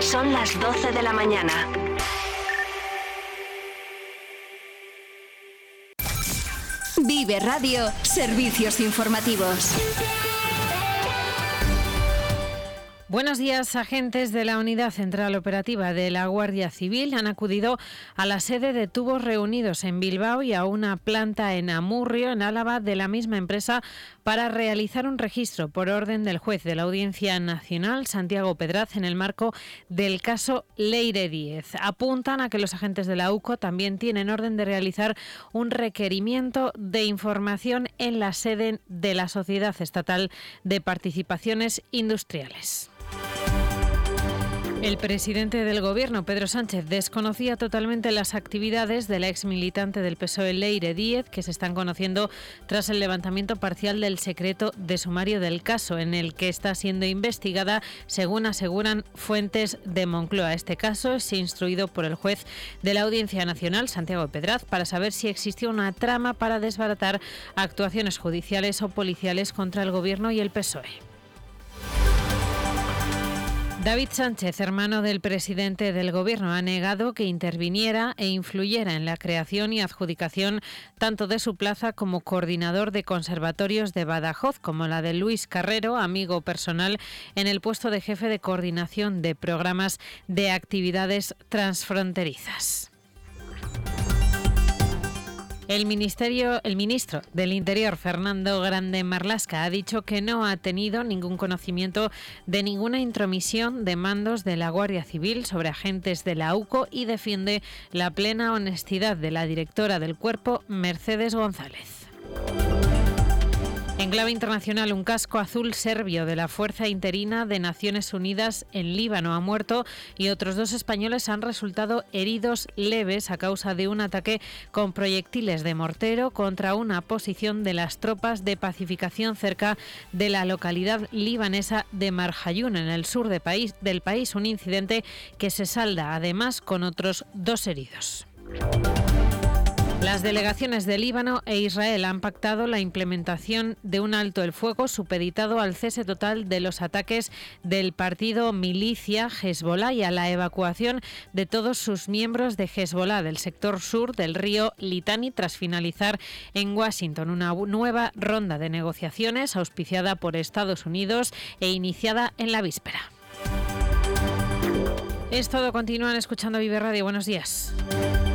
Son las 12 de la mañana. Vive Radio, servicios informativos. Buenos días. Agentes de la Unidad Central Operativa de la Guardia Civil han acudido a la sede de Tubos Reunidos en Bilbao y a una planta en Amurrio, en Álava, de la misma empresa para realizar un registro por orden del juez de la Audiencia Nacional, Santiago Pedraz, en el marco del caso Leire Díez. Apuntan a que los agentes de la UCO también tienen orden de realizar un requerimiento de información en la sede de la Sociedad Estatal de Participaciones Industriales. El presidente del Gobierno, Pedro Sánchez, desconocía totalmente las actividades de la exmilitante del PSOE, Leire Díez, que se están conociendo tras el levantamiento parcial del secreto de sumario del caso, en el que está siendo investigada, según aseguran fuentes de Moncloa. Este caso es instruido por el juez de la Audiencia Nacional, Santiago Pedraz, para saber si existió una trama para desbaratar actuaciones judiciales o policiales contra el Gobierno y el PSOE. David Sánchez, hermano del presidente del Gobierno, ha negado que interviniera e influyera en la creación y adjudicación tanto de su plaza como coordinador de conservatorios de Badajoz, como la de Luis Carrero, amigo personal, en el puesto de jefe de coordinación de programas de actividades transfronterizas. El ministro del Interior, Fernando Grande Marlaska, ha dicho que no ha tenido ningún conocimiento de ninguna intromisión de mandos de la Guardia Civil sobre agentes de la UCO y defiende la plena honestidad de la directora del cuerpo, Mercedes González. En clave internacional, un casco azul serbio de la Fuerza Interina de Naciones Unidas en Líbano ha muerto y otros 2 españoles han resultado heridos leves a causa de un ataque con proyectiles de mortero contra una posición de las tropas de pacificación cerca de la localidad libanesa de Marjayún, en el sur del país, un incidente que se salda además con otros 2 heridos. Las delegaciones de Líbano e Israel han pactado la implementación de un alto el fuego supeditado al cese total de los ataques del partido milicia Hezbollah y a la evacuación de todos sus miembros de Hezbollah del sector sur del río Litani, tras finalizar en Washington una nueva ronda de negociaciones auspiciada por Estados Unidos e iniciada en la víspera. Es todo. Continúan escuchando Vive Radio. Buenos días.